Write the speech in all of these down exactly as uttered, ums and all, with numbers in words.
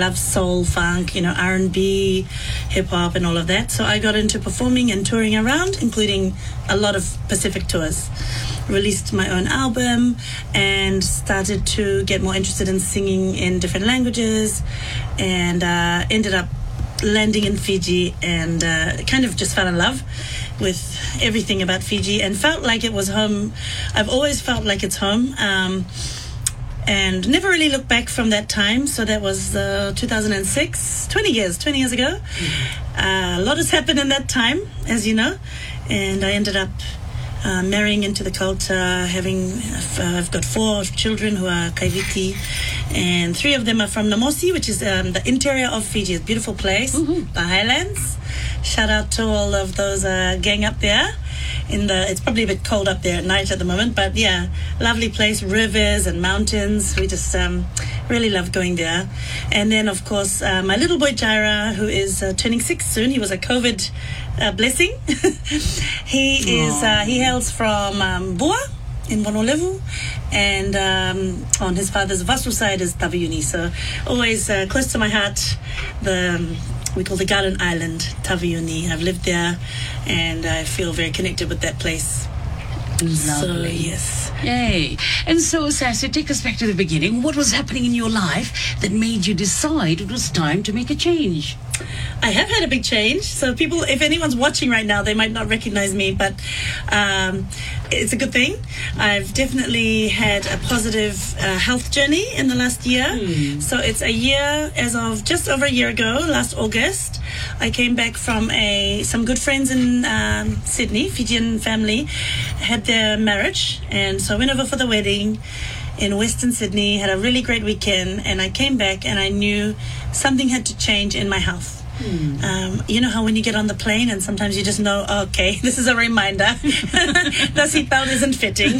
love soul, funk, you know, R and B, hip-hop and all of that. So I got into performing and touring around, including a lot of Pacific tours. Released my own album and started to get more interested in singing in different languages, and uh, ended up landing in Fiji, and uh, kind of just fell in love with everything about Fiji and felt like it was home. I've always felt like it's home. Um, And never really looked back from that time. So that was uh, two thousand six, twenty years, twenty years ago. Mm-hmm. Uh, a lot has happened in that time, as you know. And I ended up uh, marrying into the culture, having, uh, I've got four children who are Kaiviti, and three of them are from Namosi, which is um, the interior of Fiji. It's a beautiful place, mm-hmm. the highlands. Shout out to all of those uh, gang up there. In the, it's probably a bit cold up there at night at the moment, but yeah, lovely place, rivers and mountains. We just um, really love going there. And then, of course, uh, my little boy Jaira, who is uh, turning six soon. He was a COVID uh, blessing. he is uh, he hails from um, Bua in Honolulu, and um, on his father's Vasu side is Taveuni. So always uh, close to my heart. The um, we call the Garden Island, Taveuni. I've lived there, and I feel very connected with that place. Lovely. So, yes. Yay. And so, Sassy, take us back to the beginning. What was happening in your life that made you decide it was time to make a change? I have had a big change. So people, if anyone's watching right now, they might not recognize me, but um, it's a good thing. I've definitely had a positive uh, health journey in the last year. Mm. So it's a year, as of just over a year ago, last August, I came back from a some good friends in um, Sydney, Fijian family, had their marriage, and so I went over for the wedding in Western Sydney, had a really great weekend, and I came back and I knew something had to change in my health. Hmm. Um, you know how when you get on the plane and sometimes you just know, oh, okay, this is a reminder. The seatbelt isn't fitting.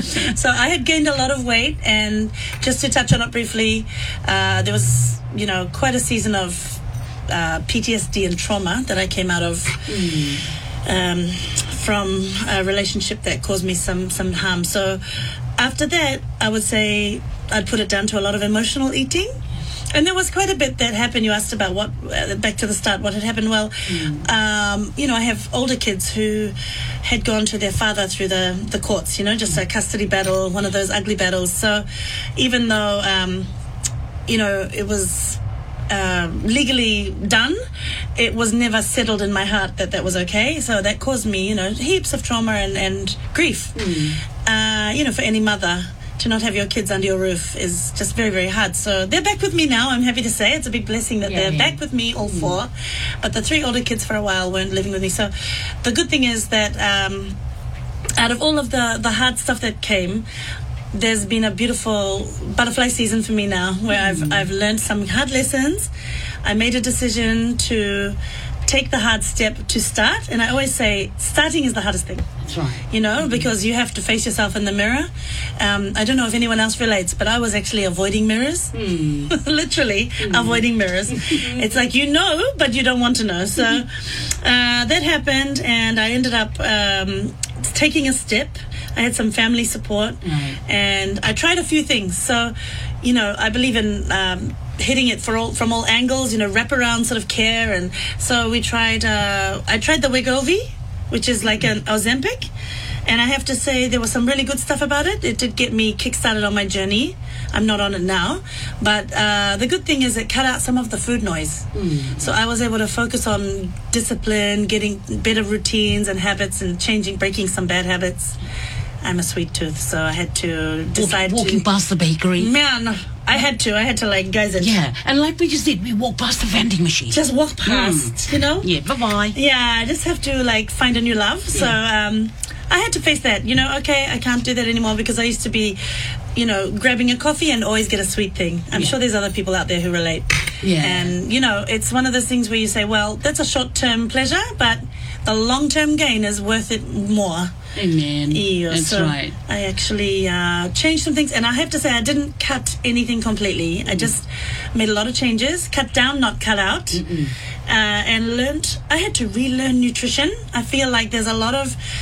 So I had gained a lot of weight, and just to touch on it briefly, uh, there was, you know, quite a season of uh, P T S D and trauma that I came out of. Hmm. Um, from a relationship that caused me some, some harm. So after that, I would say I'd put it down to a lot of emotional eating. And there was quite a bit that happened. You asked about what, uh, back to the start, what had happened. Well, mm. um, you know, I have older kids who had gone to their father through the, the courts, you know, just a custody battle, one of those ugly battles. So even though, um, you know, it was uh, legally done, it was never settled in my heart that that was okay. So that caused me, you know, heaps of trauma and, and grief. Mm. Uh, you know, for any mother, to not have your kids under your roof is just very, very hard. So they're back with me now. I'm happy to say it's a big blessing that yeah, they're yeah. back with me, all mm. four. But the three older kids for a while weren't living with me. So the good thing is that um, out of all of the, the hard stuff that came, there's been a beautiful butterfly season for me now, where mm. I've I've learned some hard lessons. I made a decision to take the hard step to start, and I always say starting is the hardest thing. That's right. You know, mm-hmm. because you have to face yourself in the mirror. Um, I don't know if anyone else relates, but I was actually avoiding mirrors. Mm. Literally mm. avoiding mirrors. It's like you know, but you don't want to know. So uh, that happened, and I ended up um, taking a step. I had some family support, right. and I tried a few things. So, you know, I believe in um, hitting it for all, from all angles, you know, wraparound sort of care. And so we tried, uh, I tried the Wegovy, which is like an Ozempic. And I have to say there was some really good stuff about it. It did get me kickstarted on my journey. I'm not on it now. But uh, the good thing is it cut out some of the food noise. Mm. So I was able to focus on discipline, getting better routines and habits, and changing, breaking some bad habits. I'm a sweet tooth, so I had to decide Walk, Walking to... past the bakery. Man, I had to. I had to, like, guys... And yeah, and like we just did, we walked past the vending machine. Just walk past, mm. you know? Yeah, bye-bye. Yeah, I just have to, like, find a new love. Yeah. So um, I had to face that, you know? Okay, I can't do that anymore, because I used to be, you know, grabbing a coffee and always get a sweet thing. I'm yeah. sure there's other people out there who relate. Yeah. And, you know, it's one of those things where you say, well, that's a short-term pleasure, but the long-term gain is worth it more. Amen. Yeah, that's so right. I actually uh, changed some things, and I have to say I didn't cut anything completely. Mm. I just made a lot of changes, cut down, not cut out, uh, and learned. I had to relearn nutrition. I feel like there's a lot of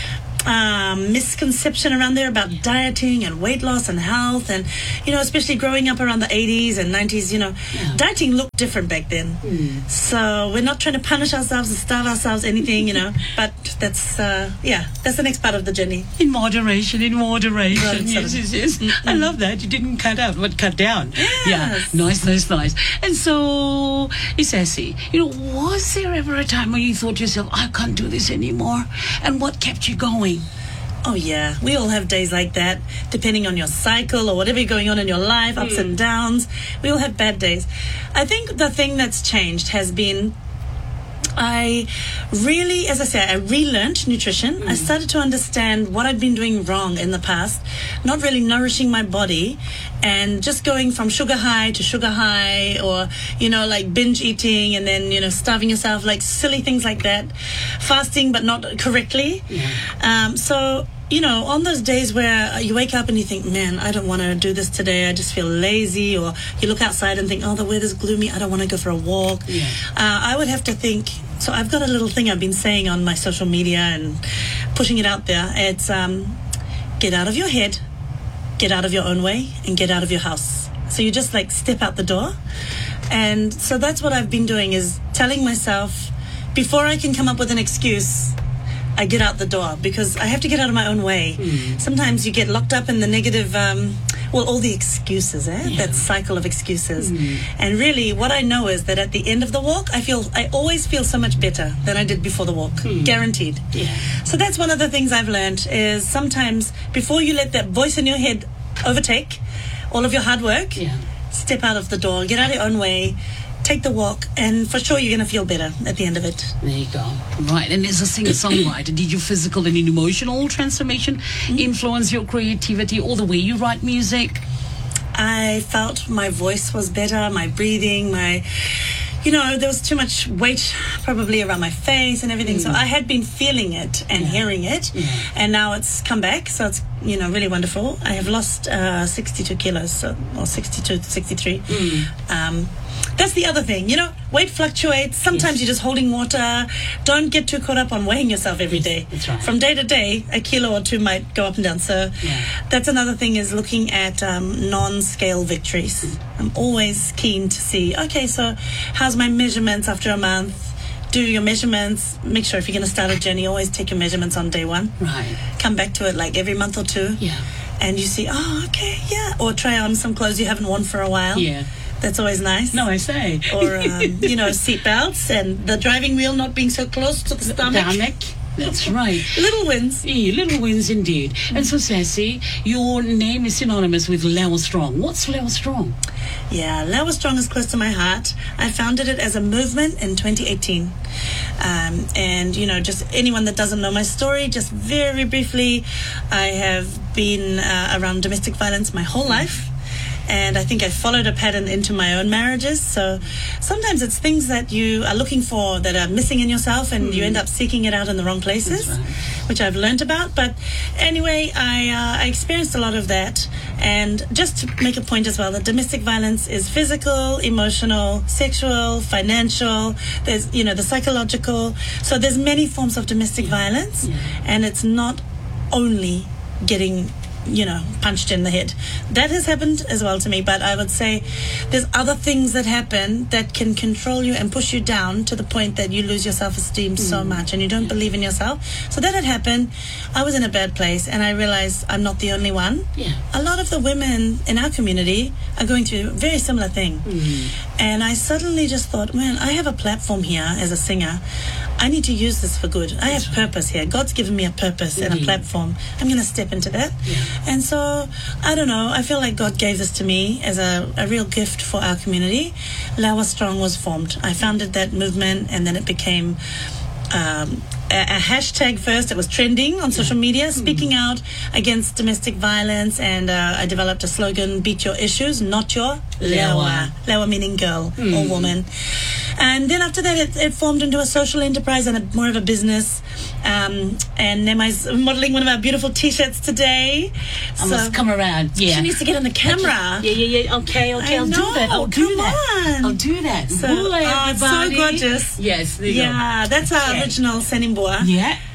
um, misconception around there about dieting and weight loss and health, and you know, especially growing up around the eighties and nineties, you know, Yeah. dieting looked different back then. Mm. So we're not trying to punish ourselves and starve ourselves, anything, you know. But that's uh, yeah, that's the next part of the journey. In moderation, in moderation. Right, Yes, so- yes, yes. I love that. You didn't cut out, but cut down. Yeah, Yes. nice, nice, nice. And so, Isesi, you know, was there ever a time when you thought to yourself, I can't do this anymore? And what kept you going? Oh yeah, we all have days like that, depending on your cycle or whatever going on in your life, ups and downs. We all have bad days. I think the thing that's changed has been I really, as I say, I relearned nutrition. I started to understand what I'd been doing wrong in the past, not really nourishing my body, and just going from sugar high to sugar high, or, you know, like binge eating and then, you know, starving yourself, like silly things like that, fasting but not correctly. Um, so, you know, on those days where you wake up and you think, man, I don't want to do this today, I just feel lazy, or you look outside and think, oh, the weather's gloomy, I don't want to go for a walk. Yeah. Uh, I would have to think, so I've got a little thing I've been saying on my social media and pushing it out there. It's um, get out of your head, get out of your own way, and get out of your house. So you just like step out the door. And so that's what I've been doing, is telling myself, before I can come up with an excuse, I get out the door, because I have to get out of my own way. Mm. Sometimes you get locked up in the negative, um, well, all the excuses, eh? Yeah. That cycle of excuses. Mm. And really, what I know is that at the end of the walk, I feel, I always feel so much better than I did before the walk. Mm. Guaranteed. Yeah. So that's one of the things I've learned, is sometimes before you let that voice in your head overtake all of your hard work, Yeah. step out of the door, get out of your own way, take the walk, and for sure you're going to feel better at the end of it. There you go. Right. And as a singer-songwriter, did your physical and emotional transformation influence your creativity or the way you write music? I felt my voice was better, my breathing, my, you know, there was too much weight probably around my face and everything. So I had been feeling it and Yeah. hearing it, Yeah. and now it's come back. So it's, you know, really wonderful. I have lost uh, sixty-two kilos, so, or sixty-two, sixty-three. Um, that's the other thing, you know, weight fluctuates. Sometimes Yes. you're just holding water. Don't get too caught up on weighing yourself every day. That's right. From day to day, a kilo or two might go up and down. So Yeah. that's another thing, is looking at um, non-scale victories. I'm always keen to see, okay, so how's my measurements after a month? Do your measurements. Make sure if you're going to start a journey, always take your measurements on day one. Right. Come back to it like every month or two. Yeah. And you see, oh, okay, yeah. Or try on some clothes you haven't worn for a while. Yeah. That's always nice. No, I say. Or, um, you know, seat belts and the driving wheel not being so close to the stomach. Stomach. That's right. Little wins. Yeah, little wins indeed. And so, Sassy, your name is synonymous with Lewa Strong. What's Lewa Strong? Yeah, Lewa Strong is close to my heart. I founded it as a movement in twenty eighteen. Um, and, you know, just anyone that doesn't know my story, just very briefly, I have been uh, around domestic violence my whole life. And I think I followed a pattern into my own marriages. So sometimes it's things that you are looking for that are missing in yourself, and you end up seeking it out in the wrong places, That's right. which I've learned about. But anyway, I, uh, I experienced a lot of that. And just to make a point as well, that domestic violence is physical, emotional, sexual, financial. There's, you know, the psychological. So there's many forms of domestic violence, Yeah. and it's not only getting, you know, punched in the head. That has happened as well to me, but I would say there's other things that happen that can control you and push you down to the point that you lose your self-esteem so much and you don't believe in yourself. So that had happened. I was in a bad place, and I realized I'm not the only one. Yeah. A lot of the women in our community are going through a very similar thing. And I suddenly just thought, man, I have a platform here as a singer. I need to use this for good. I have purpose here. God's given me a purpose and a Indeed. platform. I'm going to step into that. Yeah. And so, I don't know, I feel like God gave this to me as a, a real gift for our community. Lewa Strong was formed. I founded that movement, and then it became um, a, a hashtag first. It was trending on social media, speaking out against domestic violence, and uh, I developed a slogan, beat your issues, not your Lewa. Lewa meaning girl or woman. And then after that, it, it formed into a social enterprise and a, more of a business. Um, and Nemai's modeling one of our beautiful T-shirts today. I must come around. Yeah. She needs to get on the camera. Yeah, yeah, yeah. Okay, okay. I I'll know. do that. I'll do Come that. on. I'll do that. So- Hello, oh, it's so everybody. gorgeous. Yes, there you Yeah, that's our Okay. original Senimbua. go. Yeah.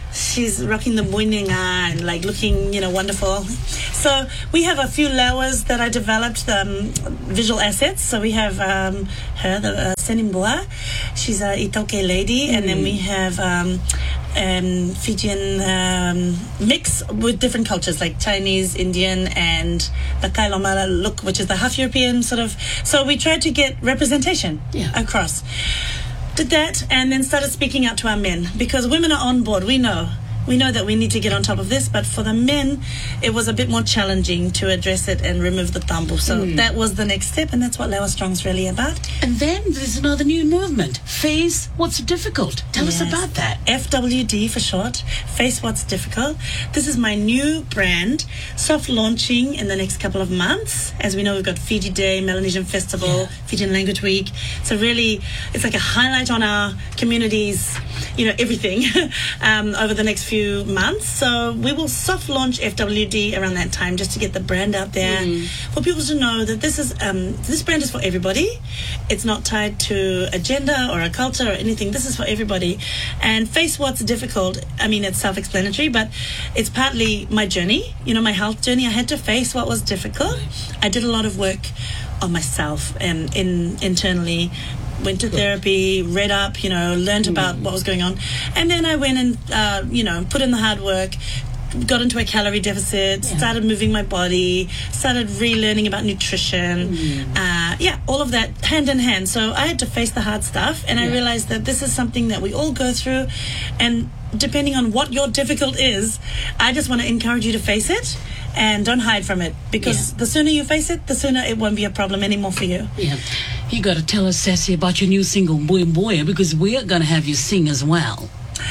she's rocking the muininga and like looking, you know, wonderful. So we have a few lowers that I developed, um, visual assets. So we have um, her, the uh, Senimbua. She's a Itoke lady. Mm. And then we have um, um, Fijian um, mix with different cultures like Chinese, Indian, and the Kailomala look, which is the half European sort of. So we tried to get representation yeah. across. Did that and then started speaking out to our men, because women are on board. We know we know that we need to get on top of this, but for the men it was a bit more challenging to address it and remove the tambu. So mm. that was the next step, and that's what Lewa Strong's really about. And then there's another new movement, Face What's Difficult. Tell yes. us about that. F W D for short, Face What's Difficult. This is my new brand, soft launching in the next couple of months. As we know, we've got Fiji Day, Melanesian Festival, yeah. Fijian Language Week. So really, it's like a highlight on our community's, you know, everything um, over the next few months. So we will soft launch F W D around that time, just to get the brand out there mm. for people to know that this is um, this brand is for everybody. It's not tied to a gender or a culture or anything. This is for everybody. And Face What's Difficult, I mean, it's self-explanatory, but it's partly my journey, you know, my health journey. I had to face what was difficult. I did a lot of work on myself and in internally. Went to therapy, read up, you know, learned about what was going on. And then I went and, uh, you know, put in the hard work, got into a calorie deficit, yeah. started moving my body, started relearning about nutrition. Mm. Uh, yeah, all of that hand in hand. So I had to face the hard stuff, and yeah. I realized that this is something that we all go through. And depending on what your difficult is, I just want to encourage you to face it. And don't hide from it, because yeah. the sooner you face it, the sooner it won't be a problem anymore for you. Yeah. You got to tell us, Sassy, about your new single, Boy Boy, because we're going to have you sing as well.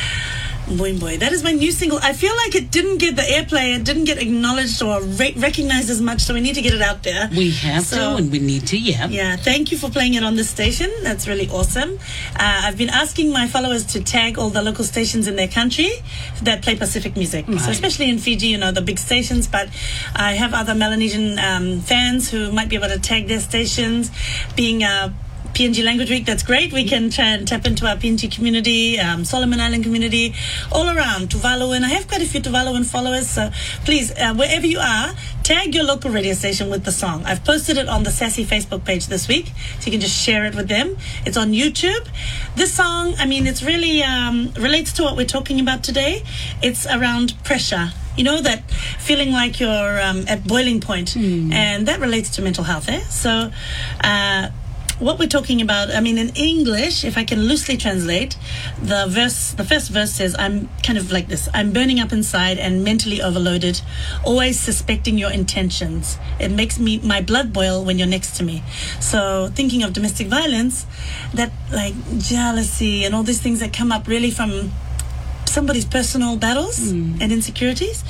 Boy Boy, that is my new single. I feel like it didn't get the airplay, it didn't get acknowledged or re- recognized as much, so we need to get it out there. We have so, to, and we need to, yeah. Yeah, thank you for playing it on this station. That's really awesome. Uh, I've been asking my followers to tag all the local stations in their country that play Pacific music. Right. So especially in Fiji, you know, the big stations, but I have other Melanesian um, fans who might be able to tag their stations. Being a P N G Language Week, that's great. We can try and tap into our P N G community, um, Solomon Island community, all around Tuvaluan. I have quite a few Tuvaluan followers, so please, uh, wherever you are, tag your local radio station with the song. I've posted it on the Sassy Facebook page this week, so you can just share it with them. It's on YouTube. This song, I mean, it's really um, relates to what we're talking about today. It's around pressure. You know, that feeling like you're um, at boiling point, mm. and that relates to mental health, eh? So, uh, what we're talking about, I mean, in English, if I can loosely translate, the verse, the first verse says, I'm kind of like this. I'm burning up inside and mentally overloaded, always suspecting your intentions. It makes me my blood boil when you're next to me. So thinking of domestic violence, that like jealousy and all these things that come up really from somebody's personal battles mm. and insecurities.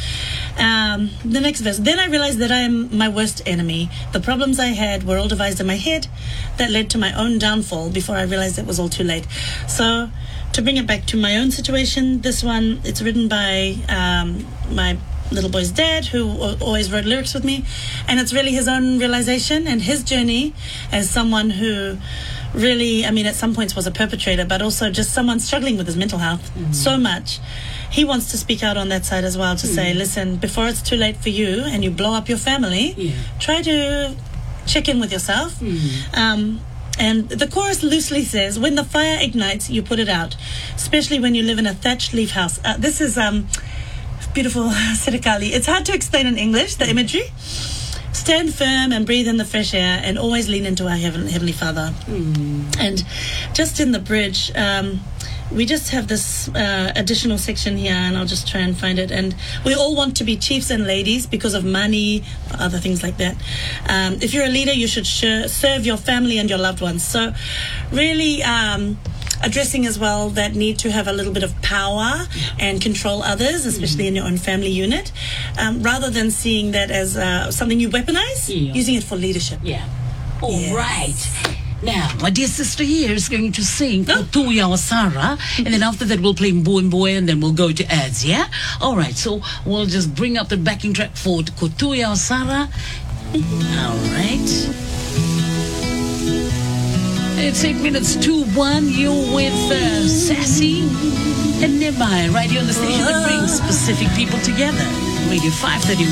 Um, the next verse. Then I realized that I am my worst enemy. The problems I had were all devised in my head that led to my own downfall before I realized it was all too late. So to bring it back to my own situation, this one, it's written by um, my little boy's dad, who always wrote lyrics with me, and it's really his own realization and his journey as someone who really, I mean, at some points was a perpetrator, but also just someone struggling with his mental health mm. so much. He wants to speak out on that side as well, to mm. say, listen, before it's too late for you and you blow up your family, yeah. try to check in with yourself. Mm. Um, and the chorus loosely says, when the fire ignites, you put it out, especially when you live in a thatched leaf house. Uh, this is um, beautiful Sitikali. It's hard to explain in English, the imagery. Stand firm and breathe in the fresh air, and always lean into our heaven, Heavenly Father. Mm. And just in the bridge, um, we just have this uh, additional section here, and I'll just try and find it. And we all want to be chiefs and ladies because of money, other things like that. Um, if you're a leader, you should sh- serve your family and your loved ones. So really um, addressing as well that need to have a little bit of power and control others, especially mm. in your own family unit, um, rather than seeing that as uh, something you weaponize, yeah. using it for leadership. Yeah. All yes. right. Now, my dear sister here is going to sing Kutuya Wasara, and then after that we'll play Boy Boy, and then we'll go to ads, yeah? All right, so we'll just bring up the backing track for Kutuya Wasara. All right. It's eight minutes to one. You're with uh, Sassy and Nehemiah right here on the station that brings Pacific people together. Radio five thirty.